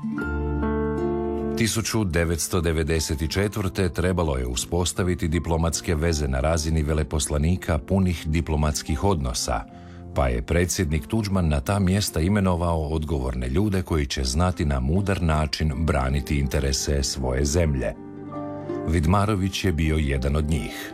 1994. trebalo je uspostaviti diplomatske veze na razini veleposlanika punih diplomatskih odnosa, pa je predsjednik Tuđman na ta mjesta imenovao odgovorne ljude koji će znati na mudar način braniti interese svoje zemlje. Vidmarović je bio jedan od njih.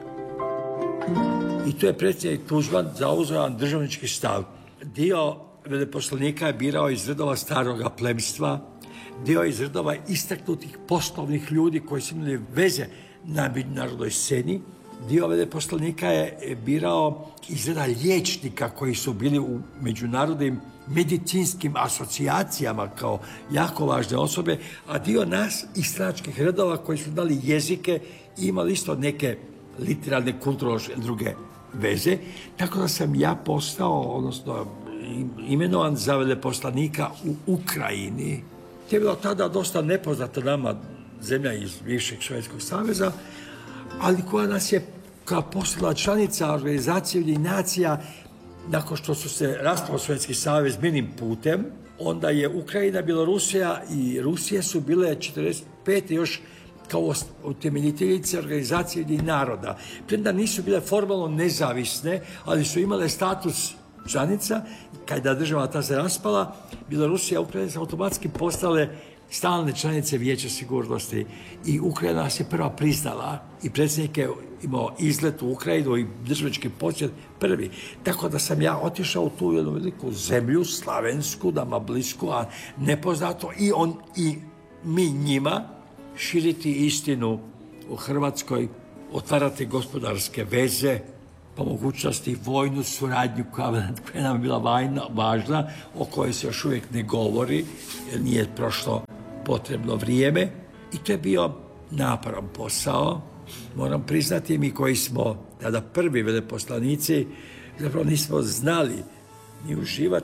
I tu je predsjednik Tuđman zauzeo državnički stav. Dio veleposlanika je birao iz redova staroga plemstva, dio iz redova istaknutih poslovnih ljudi koji su imali veze na međunarodnoj sceni. Dio veleposlanika je birao iz reda liječnika koji su bili u međunarodnim medicinskim asocijacijama kao jako važne osobe, a dio nas iz stranačkih redova koji su dali jezike i imali isto neke literarne, kulturološke druge veze. Tako da sam ja postao, odnosno imenovan za veleposlanika u Ukrajini. To je bilo tada dosta nepoznata nama zemlja iz bivšeg Sovjetskog saveza, ali koja nas je kao postala članica Organizacije Ujedinjenih nacija nakon što su se raspao Sovjetski savez mirnim putem. Onda je Ukrajina, Bjelorusija i Rusija su bile 1945. još kao utemeljiteljice Organizacije Ujedinjenih naroda. Premda nisu bile formalno nezavisne, ali su imale status članica. Kada država ta se raspala, Bjelorusija i Ukrajina su automatski postale stalne članice Vijeća sigurnosti i Ukrajina nas je prva priznala i predsjednik je imao izlet u Ukrajinu i državnički posjet prvi. Tako da sam ja otišao u tu jednu veliku zemlju, slavensku, nama blisku, a nepoznato, i mi njima širiti istinu u Hrvatskoj, otvarati gospodarske veze, po mogućnosti vojnu suradnju koja nam je bila važna, o kojoj se još uvijek ne govori, jer nije prošlo potrebno vrijeme. I to je bio naporan posao. Moram priznati, mi koji smo tada prvi veleposlanici, zapravo nismo znali ni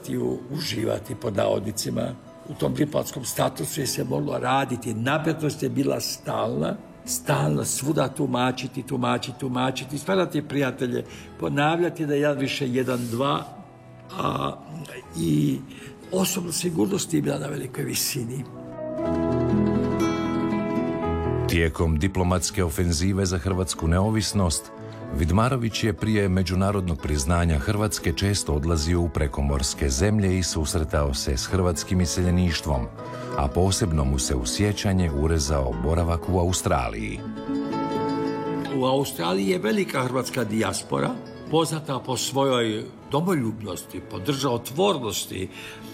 uživati pod navodnicima u tom diplomatskom statusu, jer se moglo raditi. Napetost je bila stalno svuda tumačiti, stvarati prijatelje, ponavljati da jedan više jedan dva, i osobna sigurnost je bila na velikoj visini. Tijekom diplomatske ofenzive za hrvatsku neovisnost, Vidmarović je prije međunarodnog priznanja Hrvatske često odlazio u prekomorske zemlje i susretao se s hrvatskim iseljeništvom, a posebno mu se u sjećanje urezao boravak u Australiji. U Australiji je velika hrvatska dijaspora, poznata po svojoj domoljubnosti, po državotvornosti,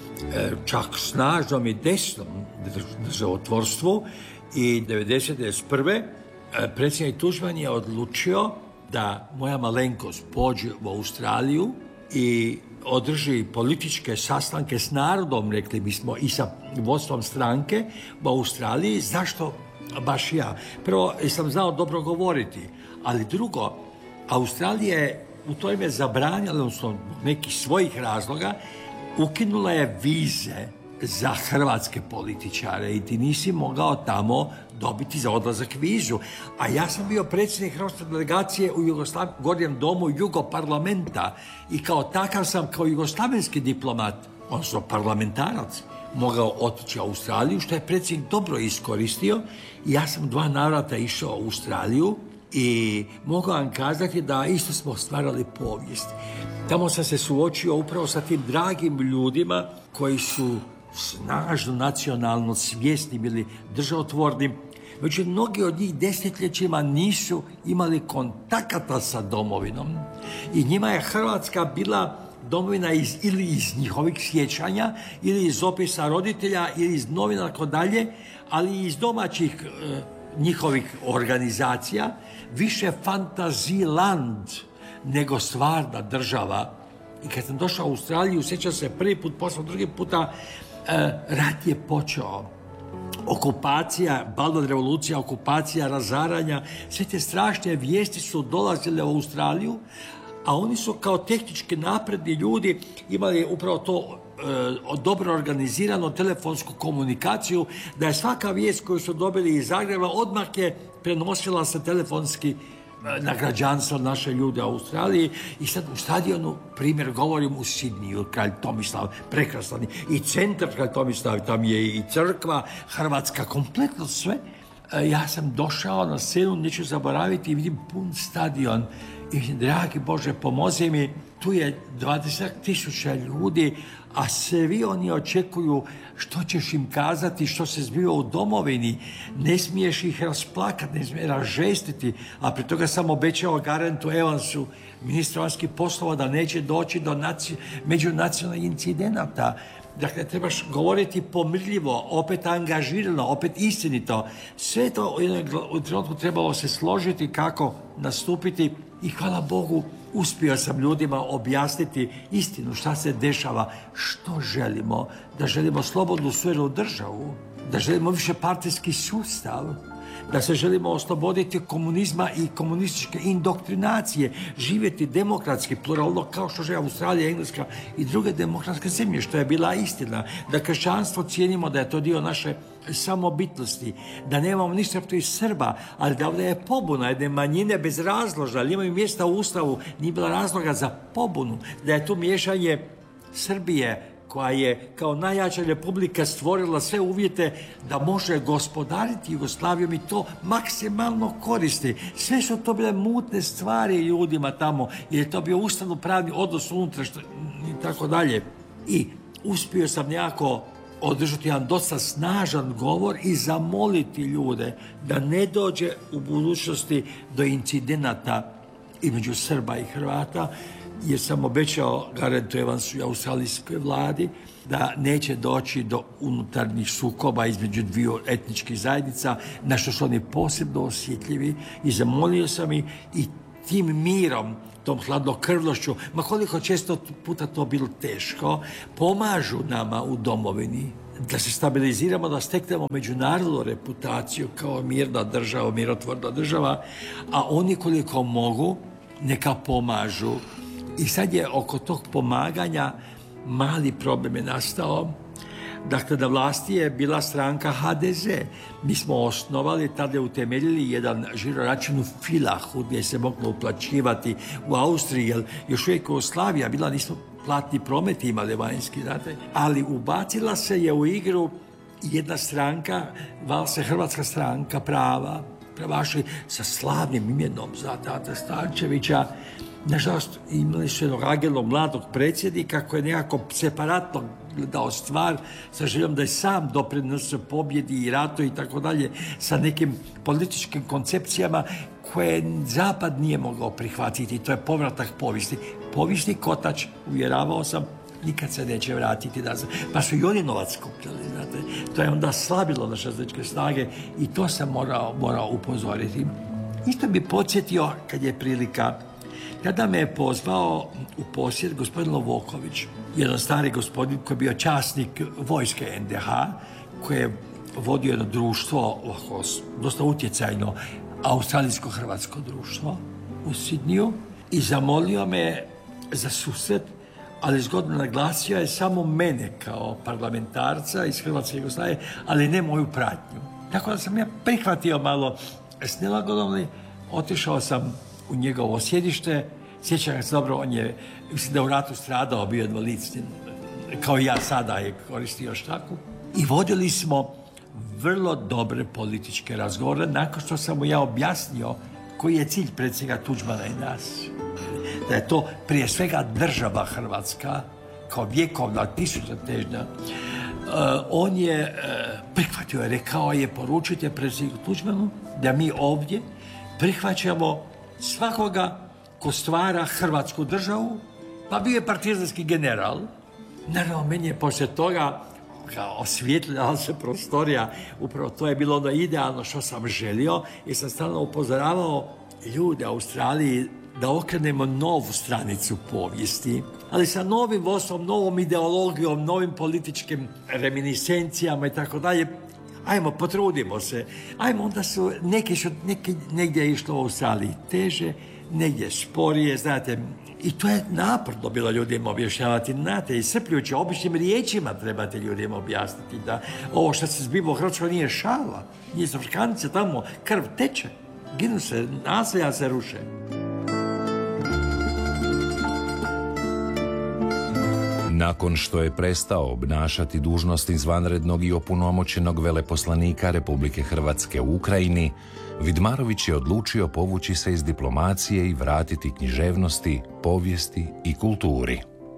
čak snažnom i desnom državotvorstvu, i 1991. predsjednik Tuđman je odlučio da moja malenkost pođe u Australiju i održi političke sastanke s narodom, rekli bismo, i sa vodstvom stranke u Australiji. Zašto baš ja? Prvo, sam znao dobro govoriti, ali drugo, Australija je u to ime zabranila, odnosno nekih svojih razloga, ukinula je vize za hrvatske političare i ti nisi mogao tamo dobiti za odlazak vizu. A ja sam bio predsjednik hrvatske delegacije u Gornjem domu Jugoparlamenta i kao takav sam, kao jugoslavenski diplomat, odnosno parlamentarac, mogao otići u Australiju, što je predsjednik dobro iskoristio. I ja sam 2 navrata išao u Australiju i mogu vam kazati da isto smo stvarali povijest. Tamo sam se suočio upravo sa tim dragim ljudima koji su snažno nacionalno svjesni, bili državotvorni. Međutim, mnogi od njih desetljećima nisu imali kontakata sa domovinom i njima je Hrvatska bila domovina ili iz njihovih sjećanja, ili iz opisa roditelja, ili iz novina, tako dalje, ali i iz domaćih njihovih organizacija, više fantaziland nego stvarna država. I kad sam došao u Australiju, sjećam se prvi put, poslije drugi puta, rat je počeo. Okupacija, Balvan revolucija, okupacija, razaranja, sve te strašne vijesti su dolazile u Australiju, a oni su kao tehnički napredni ljudi imali upravo to dobro organizirano telefonsku komunikaciju, da je svaka vijest koju su dobili iz Zagreba odmah je prenosila se telefonski na građanstvo naše ljude u Australiji i sad u stadionu, primjer, govorim u Sidniju, kralj Tomislav, prekrasan, i centar kralj Tomislav, tam je i crkva, Hrvatska, kompletno sve. Ja sam došao na scenu, neću zaboraviti, i vidim pun stadion i vidim, dragi Bože, pomozi mi, tu je 20.000 ljudi, a svi oni očekuju što ćeš im kazati, što se zbiva u domovini. Ne smiješ ih rasplakati, ne smiješ razžestiti, a pri toga sam obećao Garentu Evansu, ministru vanjskih poslova, da neće doći do međunacionalnih incidenata. Dakle, trebaš govoriti pomirljivo, opet angažirano, opet istinito. Sve to u trenutku trebalo se složiti kako nastupiti i hvala Bogu uspio sam ljudima objasniti istinu šta se dešava, što želimo, da želimo slobodnu suverenu državu, da želimo više partijski sustav, da se želimo osloboditi komunizma i komunističke indoktrinacije, živjeti demokratski, pluralno, kao što žive Australija, Engleska i druge demokratske zemlje, što je bila istina, da kršćanstvo cijenimo, da je to dio naše samobitnosti, da nemamo ništa protiv Srba, ali da ovdje je pobuna jedne manjine bez razloga, ali imaju mjesta u Ustavu, nije bila razloga za pobunu, da je tu miješanje Srbije, koja je kao najjača republika stvorila sve uvjete da može gospodariti Jugoslavijom i to maksimalno koristi. Sve su to bile mutne stvari ljudima tamo, jer je to bio ustavno-pravni odnos unutra i tako dalje. I uspio sam nekako održati jedan dosta snažan govor i zamoliti ljude da ne dođe u budućnosti do incidenata između Srba i Hrvata, jer sam obećao Garentu Evansu i australijskoj vladi da neće doći do unutarnjih sukoba između dviju etničkih zajednica, na što su oni posebno osjetljivi, i zamolio sam ih i tim mirom, tom hladnokrvnošću, ma koliko često puta to bilo teško, pomažu nama u domovini, da se stabiliziramo, da steknemo međunarodnu reputaciju kao mirna država, mirotvorna država, a oni koliko mogu, neka pomažu. I sad je oko tog pomaganja mali problem je nastao. Dakle, na vlasti je bila stranka HDZ. Mi smo osnovali, tada je utemeljili jedan žiroračun u Filahu, gdje se moglo uplaćivati u Austriji, jer još uvijek Jugoslavija bila, nismo platni promet imali vanjski, znate. Ali ubacila se je u igru jedna stranka, vala se Hrvatska stranka prava, pravaši sa slavnim imenom za tata Starčevića. Nažalost, imali su jednog agilnog mladog predsjednika koji je nekako separatno gledao stvar sa željom da je sam doprinosio pobjedi i ratu i tako dalje, sa nekim političkim koncepcijama koje Zapad nije mogao prihvatiti. To je povratak povijesti. Povijesni kotač, uvjeravao sam, nikad se neće vratiti nazad. Pa su i oni novac skupljali, znate. To je onda slabilo naše zajedničke snage i to sam morao upozoriti. Isto bi podsjetio, kad je prilika, tada me je pozvao u posjet gospodin Lovoković, jedan stari gospodin koji je bio časnik vojske NDH, koji je vodio jedno društvo, dosta utjecajno, australijsko-hrvatsko društvo u Sidniju, i zamolio me za susret, ali zgodno naglasio je samo mene kao parlamentarca iz Hrvatske Jugoslavije, ali ne moju pratnju. Tako da sam ja prihvatio malo s nelagodom, otišao sam u njegovo sjedište. Sjećam se dobro, on je, mislim da u ratu stradao, bio invalid, kao i ja sada je koristio štaku. I vodili smo vrlo dobre političke razgovore, nakon što sam mu ja objasnio koji je cilj predsjednika Tuđmana i nas. Da je to prije svega država Hrvatska, kao vjekovna, tisućljećna. On je prihvatio, rekao je, poručite predsjedniku Tuđmanu da mi ovdje prihvaćamo svakoga ko stvara Hrvatsku državu, pa bio je partizanski general. Naravno, meni je poslije toga osvjetljala se prostorija, upravo to je bilo ono idealno što sam želio, jer sam stalno upozoravao ljude u Australiji da okrenemo novu stranicu povijesti, ali sa novim vodstvom, novom ideologijom, novim političkim reminiscencijama i tako dalje. Ajmo, potrudimo se. Ajmo, onda su negdje je išlo u Australiji teže, negdje sporije, znate. I to je naporno bilo ljudima objašnjavati, znate, iscrpljujuće, običnim riječima trebate ljudima objasniti da ovo što se zbiva u Hrvatskoj nije šala, nije Afrikanice, tamo krv teče. Ginu se, naselja se ruše. Nakon što je prestao obnašati dužnost izvanrednog i opunomoćenog veleposlanika Republike Hrvatske u Ukrajini, Vidmarović je odlučio povući se iz diplomacije i vratiti književnosti, povijesti i kulturi.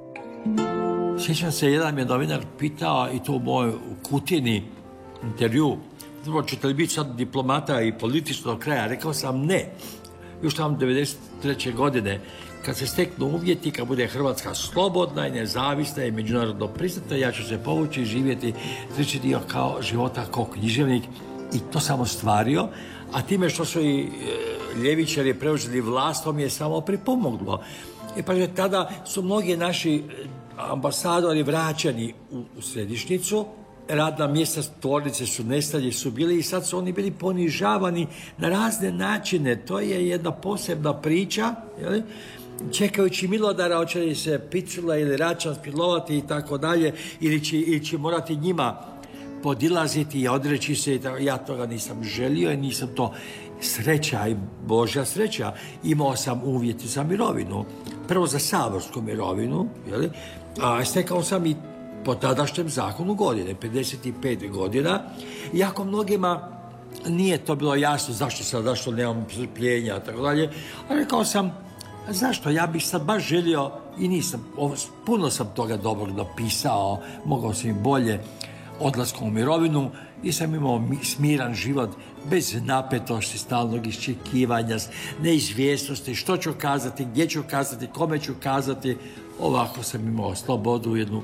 Sjećam se, jedan je novinar pitao, i to u mojoj Kutini intervju, ćete li biti sad diplomata i politično do kraja? Rekao sam ne. Još tamo 1993. godine, kad se steknu uvjeti, kad bude Hrvatska slobodna i nezavisna i međunarodno priznata, ja ću se povući i živjeti treći dio života kao književnik. I to sam ostvario, a time što su i ljevičari preuzeli vlast, to mi je samo pripomoglo. Pa tada su mnogi naši ambasadori vraćani u središnjicu, radna mjesta tvornice su nestali, su bili i sad su oni bili ponižavani na razne načine. To je jedna posebna priča, jel? Čekajući Milodara, hoće li se Picula ili Račan spilovati i tako dalje, ili će morati njima podilaziti i odreći se. Ja toga nisam želio i nisam to, sreća i Božja sreća. Imao sam uvjeti za mirovinu. Prvo za saborsku mirovinu, jel? A stekao sam i po tadašnjem zakonu godine, 55 godina. Iako mnogima nije to bilo jasno zašto nemam strpljenja, tako dalje. A rekao sam, zašto? Ja bih sad baš želio, i nisam, puno sam toga dobrog napisao, mogao sam i bolje, odlaskom u mirovinu, i sam imao smiran život, bez napetosti, stalnog iščekivanja, neizvjesnosti, što ću kazati, gdje ću kazati, kome ću kazati. Ovako sam imao slobodu jednu.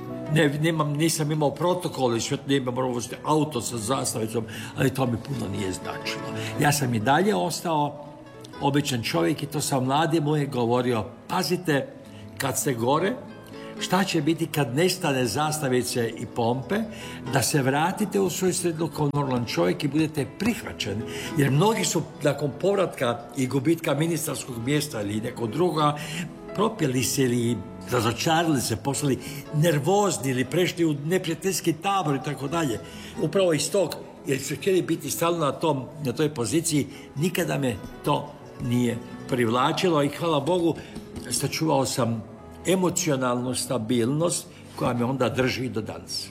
Nisam imao protokol i sve, nemam auto sa zastavicom, ali to mi puno nije značilo. Ja sam i dalje ostao običan čovjek i to sam mladi moje govorio, pazite, kad ste gore, šta će biti kad nestane zastavice i pompe, da se vratite u svoju sredinu kao normalan čovjek i budete prihvaćeni. Jer mnogi su nakon povratka i gubitka ministarskog mjesta ili nekog druga, propjeli se ili razočarali se, postali nervozni ili prešli u neprijateljski tabor i tako dalje. Upravo iz tog, jer su htjeli biti stalno na toj poziciji, nikada me to nije privlačilo i hvala Bogu sačuvao sam emocionalnu stabilnost koja me onda drži do danas.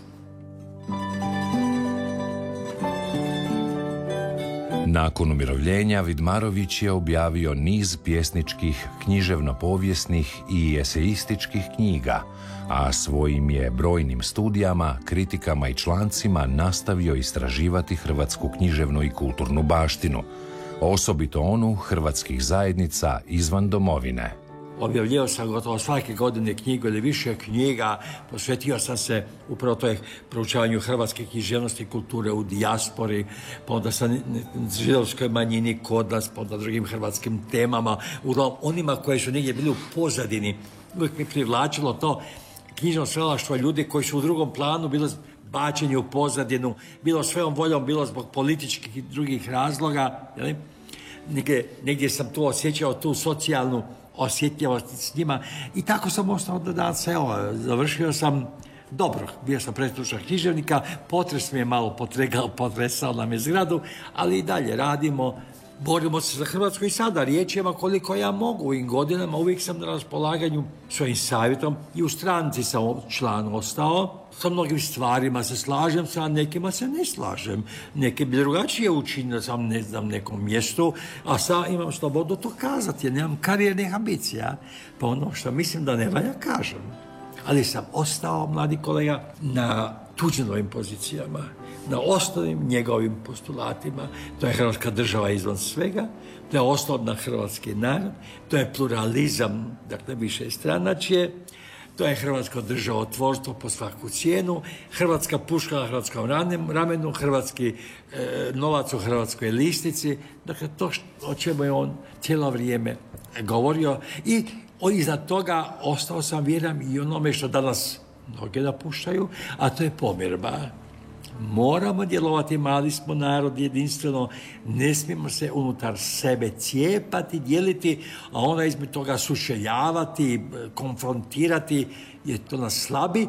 Nakon umirovljenja Vidmarović je objavio niz pjesničkih, književno-povijesnih i eseističkih knjiga, a svojim je brojnim studijama, kritikama i člancima nastavio istraživati hrvatsku književnu i kulturnu baštinu, osobito onu hrvatskih zajednica izvan domovine. Objavljivao sam gotovo svake godine knjigu ili više knjiga, posvetio sam se upravo toj proučavanju hrvatske književnosti i kulture u dijaspori, pa onda sam židovskoj manjini kod nas, pa onda drugim hrvatskim temama, onima koje su negdje bili u pozadini. Uvijek mi privlačilo to knjižno stvaralaštvo ljudi koji su u drugom planu bili bačeni u pozadinu, bilo svojom voljom, bilo zbog političkih i drugih razloga. Negdje sam tu osjećao tu socijalnu osjetljivost s njima i tako sam ostao do danas. Evo, završio sam dobro, bio sam predsjednik književnika, potres mi je malo potresao nam je zgradu, ali i dalje radimo, borimo se za Hrvatsku i sada riječima koliko ja mogu. U ovim godinama uvijek sam na raspolaganju svojim savjetom i u stranci sam član ostao. Sa mnogim stvarima se slažem, sa nekima se ne slažem. Neke bi drugačije učinio sam, ne znam, nekom mjestu, a sad imam slobodu to kazati, jer nemam karijernih ambicija. Pa ono što mislim da ne valja, kažem. Ali sam ostao, mladi kolega, na tuđenovim pozicijama, na osnovnim njegovim postulatima. To je Hrvatska država izvan svega, to je osnov na hrvatski narod, to je pluralizam, dakle više stranačje, to je hrvatsko državotvorstvo po svaku cijenu, hrvatska puška na hrvatskom ramenu, hrvatski novac u hrvatskoj listici. Dakle, to o čemu je on cijelo vrijeme govorio. I iznad toga ostao sam vjeran i onome što danas mnoge napuštaju, a to je pomirba. Moramo djelovati, mali smo narod, jedinstveno, ne smijemo se unutar sebe cijepati, dijeliti, a ona između toga sučeljavati, konfrontirati, jer to nas slabi,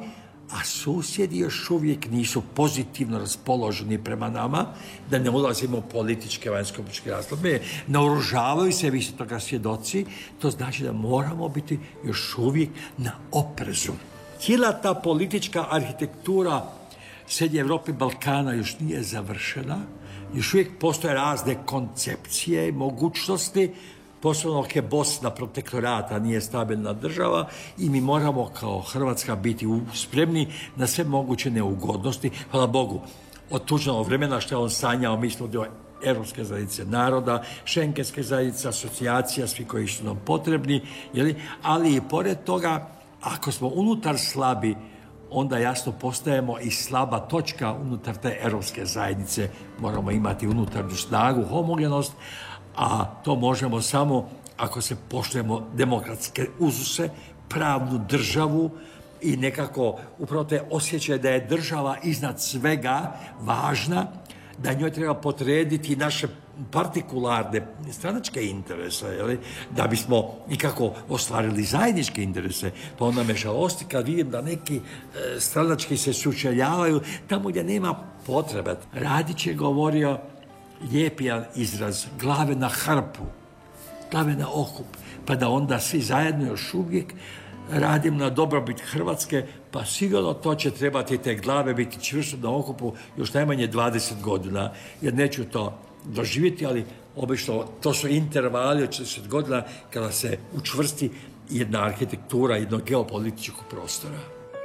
a susjedi još uvijek nisu pozitivno raspoloženi prema nama, da ne ulazimo u političke, vanjsko-političke razlobe, naoružavaju se, vi ste toga svjedoci, to znači da moramo biti još uvijek na oprezu. Cijela ta politička arhitektura Srednje Evrope i Balkana još nije završena, još uvijek postoje razne koncepcije i mogućnosti, posebno je Bosna protektorata, nije stabilna država i mi moramo kao Hrvatska biti spremni na sve moguće neugodnosti. Hvala Bogu, od Tuđmanovog vremena što je on sanjao, mi smo dio Europske zajednice naroda, Šengenske zajednice, asocijacija, svi koji su nam potrebni, ali i pored toga, ako smo unutar slabi, onda jasno postajemo i slaba točka unutar te Europske zajednice. Moramo imati unutarnju snagu, homogenost, a to možemo samo ako se poštujemo demokratske uzuse, pravnu državu i nekako upravo te osjećaj da je država iznad svega važna, da njoj treba potrediti naše partikularne stranačke interese, da bismo nikako ostvarili zajedničke interese. Pa onda me žalosti kad vidim da neki stranački se sučeljavaju tamo gdje nema potrebe. Radić je govorio lijep jedan izraz, glave na hrpu, glave na okup, pa da onda svi zajedno još uvijek radim na dobrobit Hrvatske, pa sigurno to će trebati te glave biti čvrsto na okupu još najmanje 20 godina, jer neću to doživjeti, ali obično to su intervali od 40 godina kada se učvrsti jedna arhitektura jednog geopolitičkog prostora.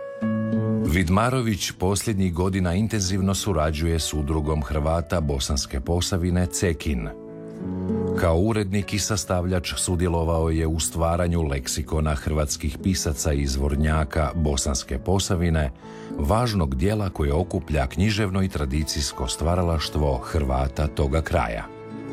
Vidmarović posljednjih godina intenzivno surađuje s udrugom Hrvata Bosanske Posavine Cekin. Kao urednik i sastavljač sudjelovao je u stvaranju leksikona hrvatskih pisaca i izvornjaka Bosanske Posavine, važnog dijela koje okuplja književno i tradicijsko stvaralaštvo Hrvata toga kraja.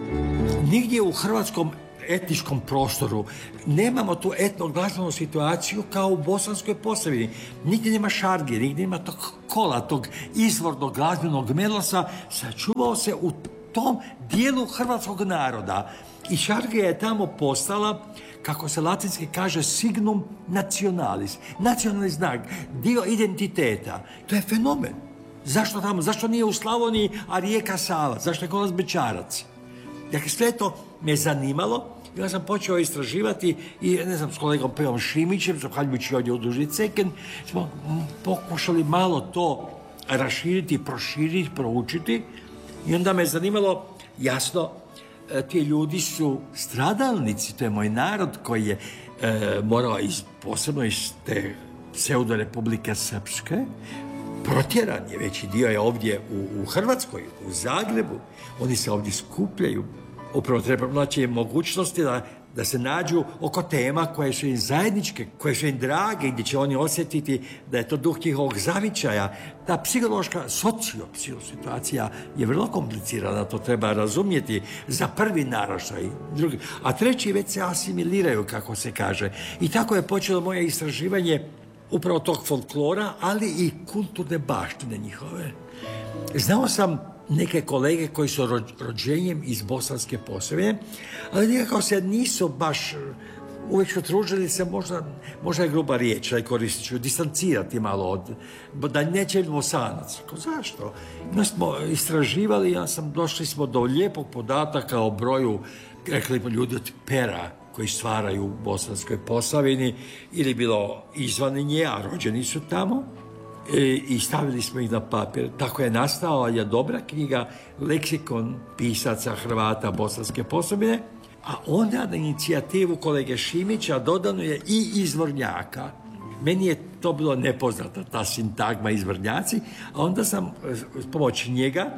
Nigdje u hrvatskom etničkom prostoru nemamo tu etnoglazbenu situaciju kao u Bosanskoj Posavini. Nigdje nema šargije, nigdje nema tog kola, tog izvornog glazbenog melosa, sačuvao se u tom dijelu hrvatskog naroda. I šargija je tamo postala, kako se latinski kaže, signum nationalis, nacionalni znak, dio identiteta. To je fenomen. Zašto tamo? Zašto nije u Slavoniji, a rijeka Sava? Zašto je kod Bečarac? Dakle, sve to me zanimalo. Ja sam počeo istraživati i, s kolegom Pevom Šimićem, zahvaljujući ovdje u Udruzi Cekin, smo pokušali malo to raširiti, proširiti, proučiti. I onda me zanimalo, jasno, ti ljudi su stradalnici, to je moj narod koji je morao posebno iz te pseudorepublike Srpske, protjeran je, veći dio je ovdje u Hrvatskoj, u Zagrebu, oni se ovdje skupljaju. Upravo treba naći mogućnosti da se nađu oko tema koje su im zajedničke, koje su im drage, gdje će oni osjetiti da je to duh njihovog zavičaja. Ta psihološka, situacija je vrlo komplicirana, to treba razumjeti za prvi naraštaj, drugi, a treći već se asimiliraju, kako se kaže. I tako je počelo moje istraživanje upravo tog folklora, ali i kulturne baštine njihove. Znao sam neke kolege koji su rođenjem iz Bosanske Posavine, ali nekako se nisu baš uvijek su tružili se, možda je gruba riječ, da koristit ću, distancirati malo da neće biti Bosanac. Zašto? Mi smo istraživali, došli smo do lijepog podataka o broju, rekli ljudi od pera koji stvaraju u Bosanskoj Posavini ili bilo izvan nje, a rođeni su tamo. I stavili smo ih na papir. Tako je nastala jedna dobra knjiga, leksikon pisaca Hrvata Bosanske Posavine, a onda na inicijativu kolege Šimića dodano je i izvornjaka. Meni je to bilo nepoznata, ta sintagma izvornjaci, a onda sam s pomoći njega,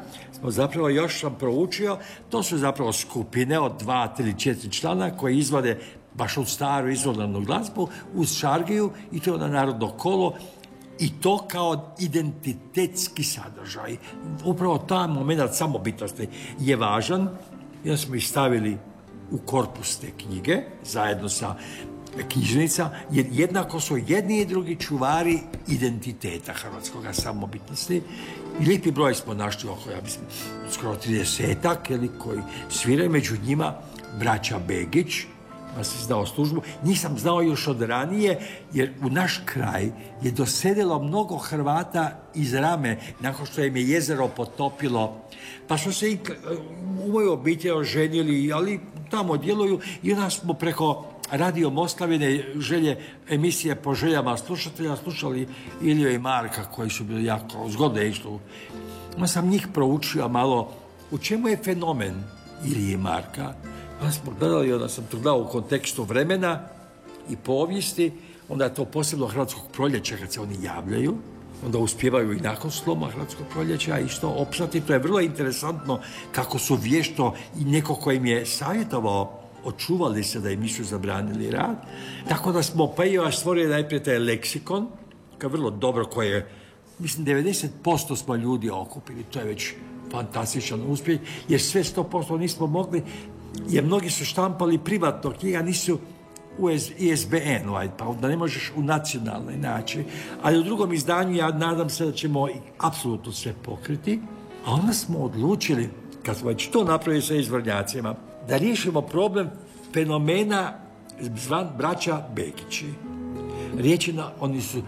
još sam proučio, to su zapravo skupine od 2, 3, 4 člana koji izvode baš u staru izvornu glazbu uz šargiju i to na narodno kolo. I to kao identitetski sadržaj. Upravo taj moment samobitnosti je važan. I smo ih stavili u korpus te knjige, zajedno sa knjižnica, jer jednako su jedni i drugi čuvari identiteta hrvatskog samobitnosti. I lijepi broj smo našli oko, skoro 30-ak, koji sviraju, među njima braća Begić, sam znao službu. Nisam znao još od ranije, jer u naš kraj je doselilo mnogo Hrvata iz Rame, nakon što im je jezero potopilo. Pa smo se u mojoj obitelji oženili, ali tamo djeluju i onda smo preko Radio Moslavine želje emisije po željama slušatelja slušali Iliju i Marka, koji su bili jako zgodne išli. Onda sam njih proučio malo u čemu je fenomen Ilije i Marka. Onda smo gledali, onda sam to gledao u kontekstu vremena i povijesti, onda je to posebno Hrvatskog proljeća kad se oni javljaju, onda uspijevaju i nakon sloma Hrvatskog proljeća isto opstati. To je vrlo interesantno kako su vješto i neko ko im je savjetovao očuvali se da im nisu zabranili rad. Tako da smo pa i stvorili najprije taj leksikon, kao vrlo dobro, koje, mislim, 90% smo ljudi okupili. To je već fantastičan uspjeh, jer sve 100% nismo mogli, jer mnogi su štampali privatno knjiga, nisu u ISBN, pa onda ne možeš u nacionalnoj način. Ali u drugom izdanju ja nadam se da ćemo apsolutno sve pokriti. A onda smo odlučili, kad smo već to napravili sa izvornjacima, da riješimo problem fenomena zvan braća Begići. Riječi oni su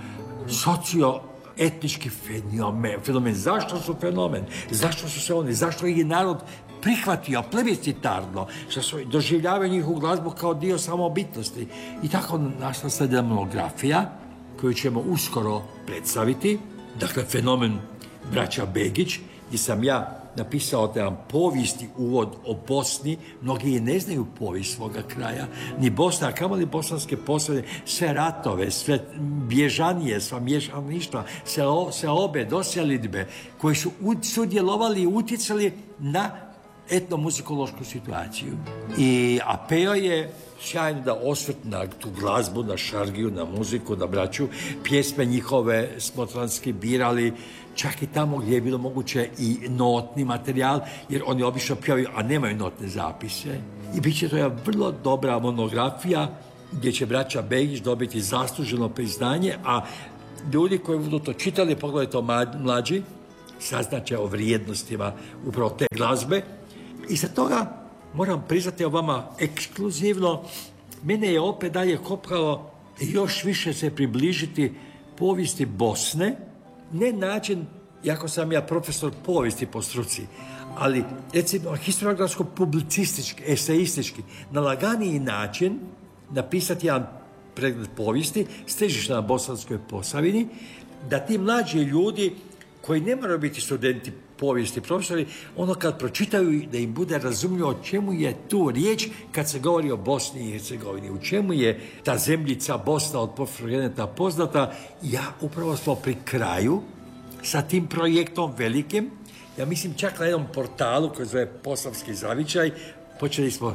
socioetnički fenomen. Zašto su fenomen? Zašto su se oni? Zašto ih je narod prihvatio plebiscitarno? Što su doživljavaju njihovu glazbu kao dio samobitnosti. I tako našla se jedna monografija koju ćemo uskoro predstaviti. Dakle, fenomen braća Begić, gdje sam ja napisao jedan povijesni uvod o Bosni. Mnogi ne znaju povijest svoga kraja, ni Bosna, a kamoli Bosanske Posavine, sve ratove, sve bježanije, sva mješaništva, sve obe doselidbe, koji su sudjelovali i utjecali na etnomuzikološku situaciju. A Pejo je sjajno da osvrt na tu glazbu, na šargiju, na muziku, na braću. Pjesme njihove smo transkibirali, čak i tamo gdje je bilo moguće i notni materijal, jer oni obično pjevaju, a nemaju notne zapise. I bit će to jedna vrlo dobra monografija gdje će braća Begić dobiti zasluženo priznanje, a ljudi koji budu to čitali, pogledajte to mlađi, saznaće o vrijednostima upravo te glazbe. I za toga moram priznati o vama ekskluzivno, mene je opet dalje kopkalo još više se približiti povijesti Bosne, ne način, iako sam ja profesor povijesti po struci, ali recimo historiografsko-publicistički, eseistički, na laganiji način napisati jedan pregled povijesti s težištem na Bosanskoj Posavini, da ti mlađi ljudi koji ne moraju biti studenti povijesti, profesori, ono kad pročitaju da im bude razumljivo o čemu je tu riječ kad se govori o Bosni i Hercegovini, u čemu je ta zemljica Bosna od Porfirogenta poznata. Ja upravo smo pri kraju sa tim projektom velikim. Ja mislim čak na jednom portalu koji zove Posavski zavičaj, počeli smo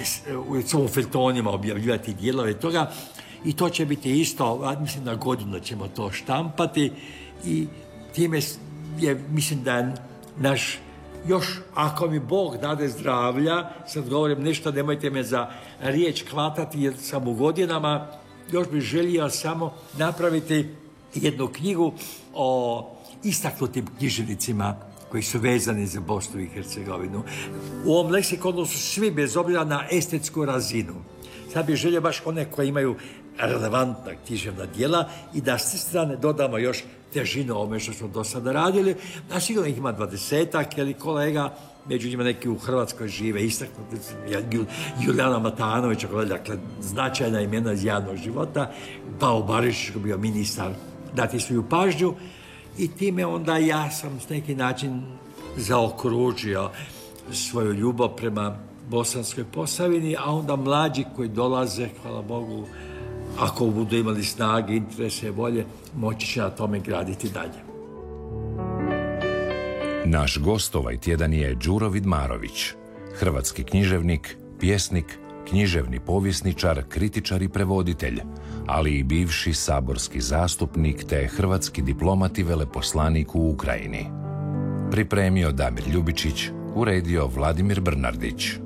u feltonima objavljivati dijelove toga i to će biti isto, mislim na godinu ćemo to štampati i time je, mislim da naš, još ako mi Bog dade zdravlja, sad govorim nešto, nemojte me za riječ hvatati jer sam u godinama, još bih želio samo napraviti jednu knjigu o istaknutim književnicima koji su vezani za Bosnu i Hercegovinu. U ovom leksikonu su svi bez obzira na estetsku razinu. Sad bih želio baš one koji imaju relevantna književna djela i da s te strane dodamo još težinu ovome što smo do sada radili. A sigurno ih ima 20-ak, jer kolega, među njima neki u Hrvatskoj žive, istaknuti Julijana Matanovića, dakle značajna imena iz javnog života, Pao Barišić koji je bio ministar, dati svoju pažnju i time onda ja sam s neki način zaokružio svoju ljubav prema Bosanskoj Posavini, a onda mlađi koji dolaze, hvala Bogu, ako budu imali snage, interese, volje, moći će na tome graditi dalje. Naš gost ovaj tjedan je Đuro Vidmarović, hrvatski književnik, pjesnik, književni povjesničar, kritičar i prevoditelj, ali i bivši saborski zastupnik te hrvatski diplomat i veleposlanik u Ukrajini. Pripremio Damir Ljubičić, uredio Vladimir Brnardić.